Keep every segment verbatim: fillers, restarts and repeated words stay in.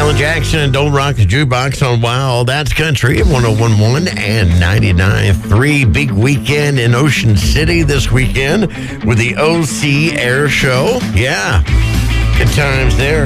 Alan Jackson and Don't Rock the Jukebox on Wow, That's Country at one oh one point one and ninety-nine point three. Big weekend in Ocean City this weekend with the O C Air Show. Yeah, good times there.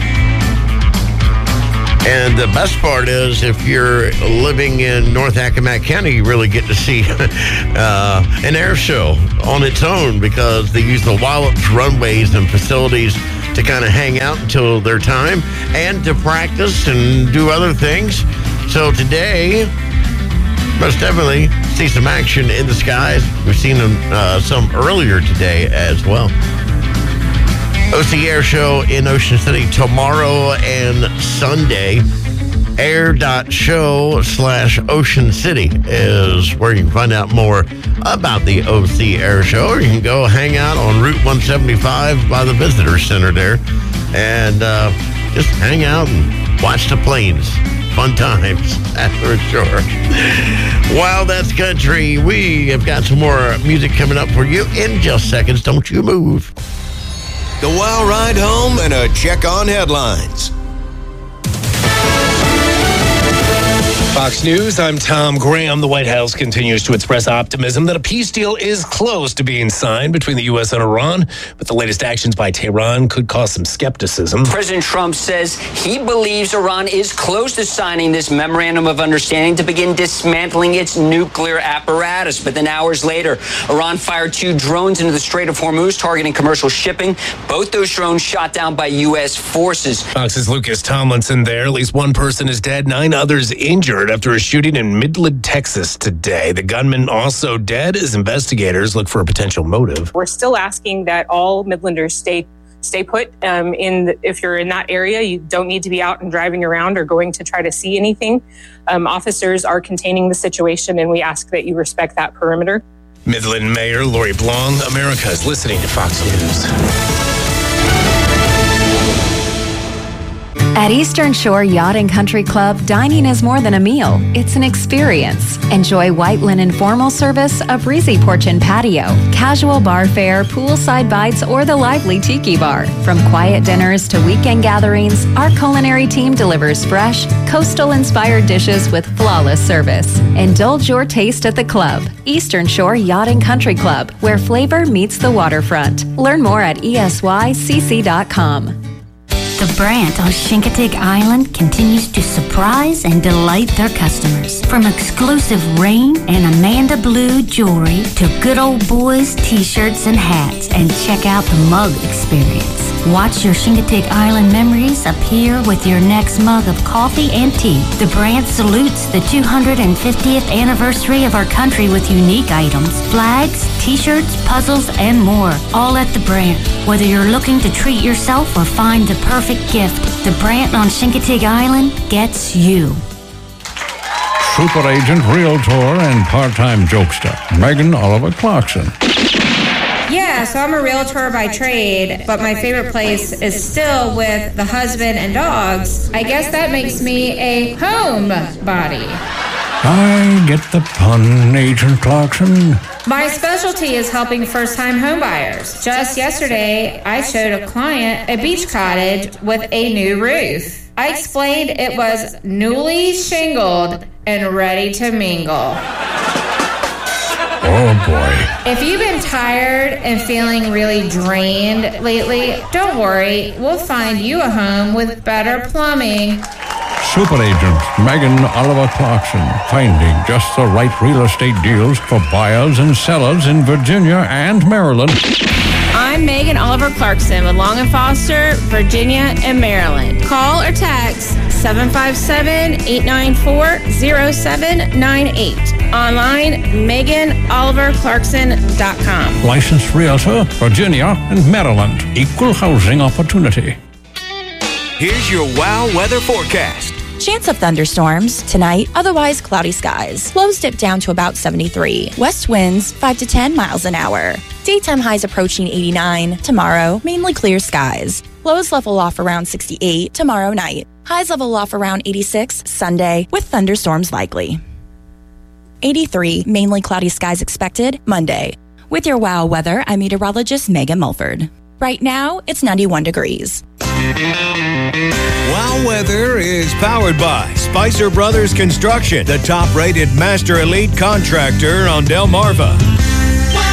And the best part is if you're living in North Accomack County, you really get to see uh, an air show on its own because they use the Wallops runways and facilities to kind of hang out until their time and to practice and do other things. So today, most definitely see some action in the skies. We've seen them uh, some earlier today as well. O C Air Show in Ocean City tomorrow and Sunday. Air.show slash Ocean City is where you can find out more about the O C Air Show. Or you can go hang out on Route one seventy-five by the Visitor Center there and uh, just hang out and watch the planes. Fun times, that's for sure. While That's Country, we have got some more music coming up for you in just seconds. Don't you move. The Wow Ride Home and a check on headlines. Fox News, I'm Tom Graham. The White House continues to express optimism that a peace deal is close to being signed between the U S and Iran, but the latest actions by Tehran could cause some skepticism. President Trump says he believes Iran is close to signing this memorandum of understanding to begin dismantling its nuclear apparatus. But then hours later, Iran fired two drones into the Strait of Hormuz, targeting commercial shipping. Both those drones shot down by U S forces. Fox's Lucas Tomlinson there. At least one person is dead, nine others injured after a shooting in Midland, Texas today. The gunman also dead as investigators look for a potential motive. We're still asking that all Midlanders stay stay put. Um, in the, if you're in that area, you don't need to be out and driving around or going to try to see anything. Um, officers are containing the situation, and we ask that you respect that perimeter. Midland Mayor Lori Blong, America is listening to Fox News. At Eastern Shore Yacht and Country Club, dining is more than a meal. It's an experience. Enjoy white linen formal service, a breezy porch and patio, casual bar fare, poolside bites, or the lively tiki bar. From quiet dinners to weekend gatherings, our culinary team delivers fresh, coastal-inspired dishes with flawless service. Indulge your taste at the club. Eastern Shore Yacht and Country Club, where flavor meets the waterfront. Learn more at E S Y C C dot com. The Brandt on Chincoteague Island continues to surprise and delight their customers. From exclusive Rain and Amanda Blue jewelry to good old boys t-shirts and hats, and check out the mug experience. Watch your Chincoteague Island memories appear with your next mug of coffee and tea. The Brandt salutes the two hundred fiftieth anniversary of our country with unique items, flags, t-shirts, puzzles, and more, all at the Brandt. Whether you're looking to treat yourself or find the perfect gift, the Brandt on Chincoteague Island gets you. Super agent, realtor, and part-time jokester, Megan Oliver Clarkson. Yeah, so I'm a realtor by trade, but my favorite place is still with the husband and dogs. I guess that makes me a homebody. I get the pun, Agent Clarkson. My specialty is helping first-time homebuyers. Just yesterday, I showed a client a beach cottage with a new roof. I explained it was newly shingled and ready to mingle. Oh, boy. If you've been tired and feeling really drained lately, don't worry. We'll find you a home with better plumbing. Super agent Megan Oliver Clarkson, finding just the right real estate deals for buyers and sellers in Virginia and Maryland. I'm Megan Oliver Clarkson with Long and Foster, Virginia and Maryland. Call or text seven five seven, eight nine four, zero seven nine eight. Online, Megan Oliver Clarkson dot com. Licensed realtor, Virginia and Maryland. Equal housing opportunity. Here's your Wow weather forecast. Chance of thunderstorms tonight, otherwise cloudy skies. Lows dip down to about seventy-three. West winds five to ten miles an hour. Daytime highs approaching eighty-nine. Tomorrow, mainly clear skies. Lows level off around sixty-eight tomorrow night. Highs level off around eighty-six Sunday with thunderstorms likely. eighty-three, mainly cloudy skies expected Monday. With your Wow weather, I'm meteorologist Megan Mulford. Right now, it's ninety-one degrees. Wow weather is powered by Spicer Brothers Construction, the top-rated Master Elite contractor on Delmarva.